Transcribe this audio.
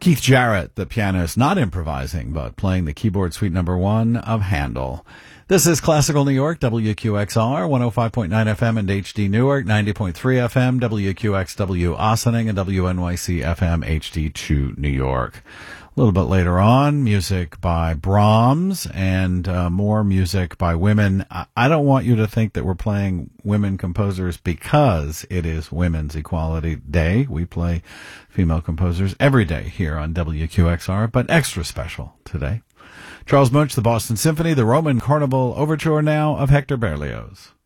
Keith Jarrett, the pianist, not improvising, but playing the keyboard suite number 1 of Handel. This is Classical New York, WQXR, 105.9 FM and HD Newark, 90.3 FM, WQXW Ossining, and WNYC FM HD2 New York. A little bit later on, music by Brahms and more music by women. I don't want you to think that we're playing women composers because it is Women's Equality Day. We play female composers every day here on WQXR, but extra special today. Charles Munch, the Boston Symphony, the Roman Carnival Overture now of Hector Berlioz.